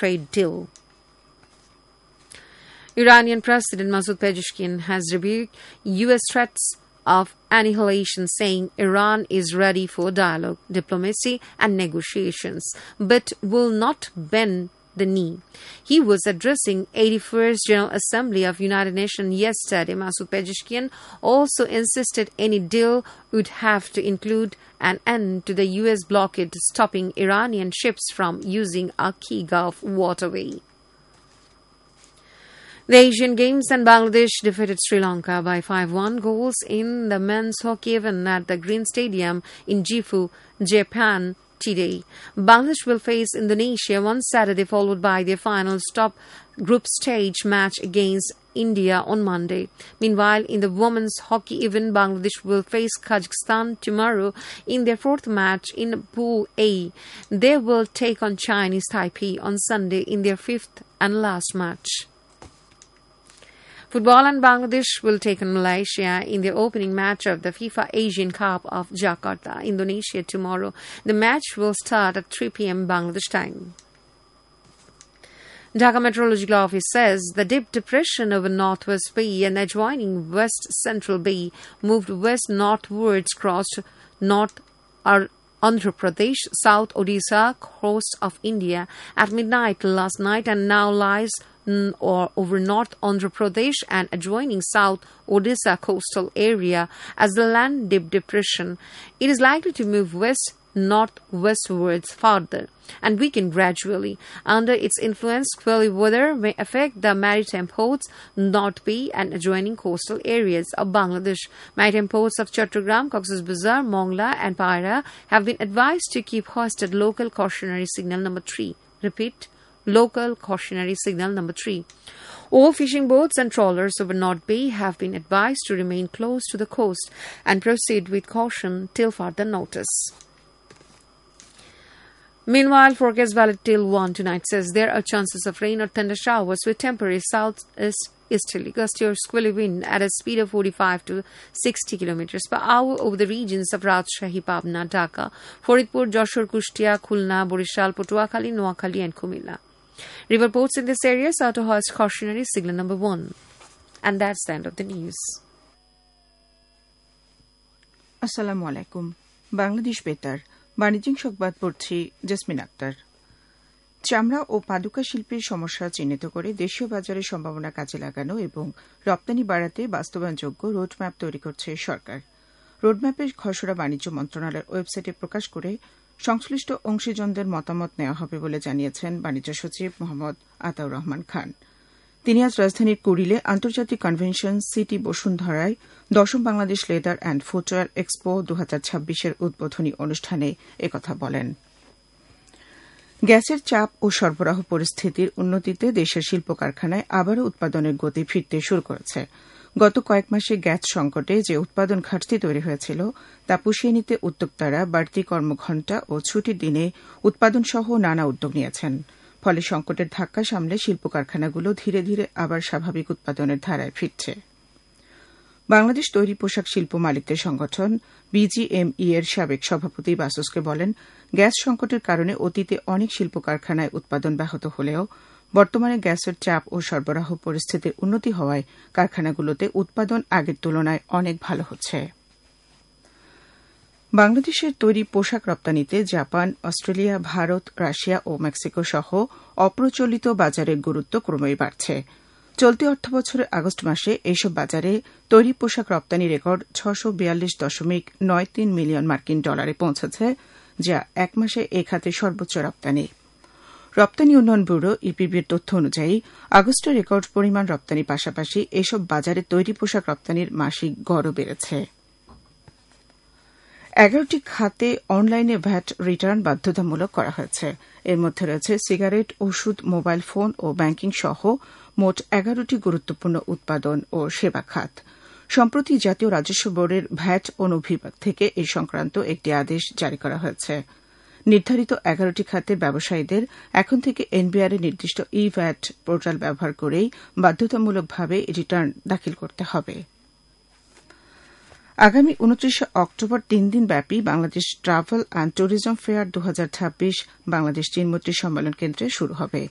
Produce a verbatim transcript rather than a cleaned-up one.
trade deal. Iranian President Masoud Pezeshkian has rebuked U S threats of annihilation, saying Iran is ready for dialogue, diplomacy and negotiations, but will not bend the knee. He was addressing eighty-first General Assembly of United Nations yesterday. Masoud Pezeshkian also insisted any deal would have to include an end to the U S blockade stopping Iranian ships from using a key Gulf waterway. The Asian Games and Bangladesh defeated Sri Lanka by five one goals in the men's hockey event at the Green Stadium in Gifu, Japan today. Bangladesh will face Indonesia on Saturday, followed by their final stop group stage match against India on Monday. Meanwhile, in the women's hockey event, Bangladesh will face Kazakhstan tomorrow in their fourth match in Pool A. They will take on Chinese Taipei on Sunday in their fifth and last match. Football and Bangladesh will take on Malaysia in the opening match of the FIFA Asian Cup of Jakarta, Indonesia tomorrow. The match will start at three p.m. Bangladesh time. Dhaka Meteorological Office says the deep depression over Northwest Bay and adjoining West Central Bay moved west northwards, crossed North Andhra Pradesh, South Odisha coast of India at midnight last night and now lies or over North Andhra Pradesh and adjoining South Odisha coastal area as the land deep depression. It is likely to move west northwestwards further and weaken gradually. Under its influence, squally weather may affect the maritime ports, North Bay and adjoining coastal areas of Bangladesh. Maritime ports of Chattogram, Cox's Bazar, Mongla and Paira have been advised to keep hoisted local cautionary signal number three. Repeat, local cautionary signal number three. All fishing boats and trawlers over North Bay have been advised to remain close to the coast and proceed with caution till further notice. Meanwhile, forecast valid till one tonight says there are chances of rain or thunder showers with temporary southeast easterly gusty or squally wind at a speed of forty-five to sixty kilometers per hour over the regions of Rajshahi, Pabna, Dhaka, Faridpur, Joshore, Kushtia, Khulna, Borishal, Patuakhali, Noakhali and Kumilla. River ports in this area are to hoist cautionary signal number one. And that's the end of the news. Assalamu alaikum. Bangladesh Betar. বাণিজ্যিক সংবাদ পড়ছি জেসমিন আক্তার। চামড়া ও পাদুকা শিল্পের সমস্যা চিহ্নিত করে দেশীয় বাজারে সম্ভাবনা কাজে লাগানো এবং রপ্তানি বাড়াতে বাস্তবায়নযোগ্য রোডম্যাপ তৈরি করছে সরকার। রোডম্যাপের খসড়া বাণিজ্য মন্ত্রণালয়ের ওয়েবসাইটে প্রকাশ করে সংশ্লিষ্ট অংশীজনদের মতামত নেওয়া হবে বলে জানিয়েছেন বাণিজ্য সচিব মোহাম্মদ আতাউর রহমান খান। তিনি আজ রাজধানীর কুড়িলে আন্তর্জাতিক কনভেনশন সিটি বসুন্ধরায় দশম Bangladesh leather and footwear expo দু হাজার ছাব্বিশের উদ্বোধনী অনুষ্ঠানে একথা বলেন। গ্যাসের চাপ ও সরবরাহ পরিস্থিতির উন্নতিতে দেশের শিল্প কারখানায় আবারও উৎপাদনের গতি ফিরতে শুরু করেছে। গত কয়েক মাসে গ্যাস সংকটে যে উৎপাদন ঘাটতি তৈরি হয়েছিল তা পুষিয়ে নিতে উদ্যোক্তারা বাড়তি কর্মঘণ্টা ও ছুটির দিনে উৎপাদনসহ নানা উদ্যোগ নিয়েছেন। ফলে সংকটের ধাক্কা সামলে শিল্প কারখানাগুলো ধীরে ধীরে আবার স্বাভাবিক উৎপাদনের ধারায় ফিরছে। বাংলাদেশ তৈরি পোশাক শিল্প মালিকদের সংগঠন বিজিএমই এর সাবেক সভাপতি বাসুসকে বলেন, গ্যাস সংকটের কারণে অতীতে অনেক শিল্প কারখানায় উৎপাদন ব্যাহত হলেও বর্তমানে গ্যাসের চাপ ও সরবরাহ পরিস্থিতির উন্নতি হওয়ায় কারখানাগুলোতে উৎপাদন আগের তুলনায় অনেক ভালো হচ্ছে। বাংলাদেশের তৈরি পোশাক রপ্তানিতে জাপান, অস্ট্রেলিয়া, ভারত, রাশিয়া ও মেক্সিকো সহ অপ্রচলিত বাজারের গুরুত্ব ক্রমেই বাড়ছে। চলতি অর্থবছরের আগস্ট মাসে এইসব বাজারে তৈরি পোশাক রপ্তানি রেকর্ড ছশো বিয়াল্লিশ দশমিক নয় তিন মিলিয়ন মার্কিন ডলারে পৌঁছেছে, যা এক মাসে এ খাতে সর্বোচ্চ রপ্তানি। রপ্তানি উন্নয়ন ব্যুরো ইপিবির তথ্য অনুযায়ী আগস্টে রেকর্ড পরিমাণ রপ্তানির পাশাপাশি এসব বাজারে তৈরি পোশাক রপ্তানির মাসিক গড়ও বেড়েছে। এগারোটি খাতে অনলাইনে ভ্যাট রিটার্ন বাধ্যতামূলক করা হয়েছে। এর মধ্যে রয়েছে সিগারেট, ওষুধ, মোবাইল ফোন ও ব্যাংকিং সহ মোট এগারোটি গুরুত্বপূর্ণ উৎপাদন ও সেবা খাত। সম্প্রতি জাতীয় রাজস্ব বোর্ডের ভ্যাট অনুবিভাগ থেকে এই সংক্রান্ত একটি আদেশ জারি করা হয়েছে। নির্ধারিত এগারোটি খাতের ব্যবসায়ীদের এখন থেকে এনবিআর এর নির্দিষ্ট ই ভ্যাট পোর্টাল ব্যবহার করেই বাধ্যতামূলকভাবে রিটার্ন দাখিল করতে হবে। আগামী উনত্রিশে অক্টোবর তিন দিন ব্যাপী Bangladesh travel and tourism fair দু হাজার ছাব্বিশ বাংলাদেশ চীন মৈত্রী সম্মেলন কেন্দ্রে শুরু হবে।